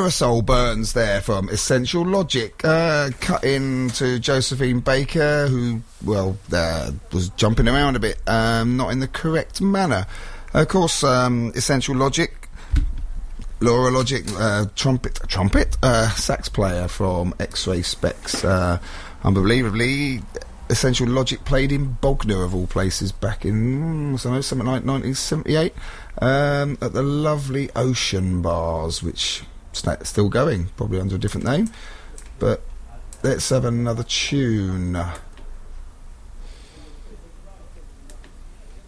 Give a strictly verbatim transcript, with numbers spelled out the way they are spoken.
Aerosol Burns there from Essential Logic. Uh, cut in to Josephine Baker, who, well, uh, was jumping around a bit, um, not in the correct manner. Of course, um, Essential Logic, Laura Logic, uh, trumpet, trumpet, uh, sax player from X-Ray Specs. Uh, unbelievably, Essential Logic played in Bognor, of all places, back in, I don't know, something like nineteen seventy-eight, um, at the lovely Ocean Bars, which is still going, probably under a different name. But let's have another tune.